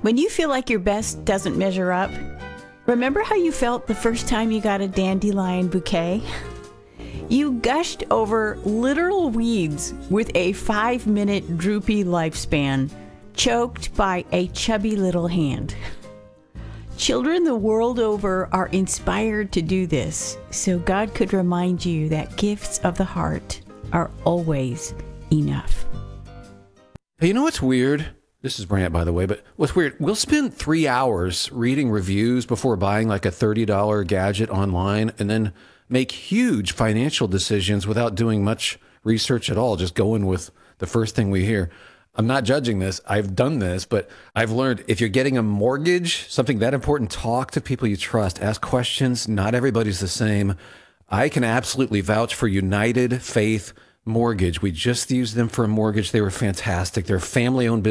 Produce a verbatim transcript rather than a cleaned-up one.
When you feel like your best doesn't measure up, remember how you felt the first time you got a dandelion bouquet? You gushed over literal weeds with a five-minute droopy lifespan, choked by a chubby little hand. Children the world over are inspired to do this, so God could remind you that gifts of the heart are always enough. Hey, you know what's weird? This is Brant, by the way, but what's weird, we'll spend three hours reading reviews before buying like a thirty dollars gadget online and then make huge financial decisions without doing much research at all, just going with the first thing we hear. I'm not judging this. I've done this, but I've learned if you're getting a mortgage, something that important, talk to people you trust, ask questions. Not everybody's the same. I can absolutely vouch for United Faith Mortgage. We just used them for a mortgage. They were fantastic. They're a family-owned business.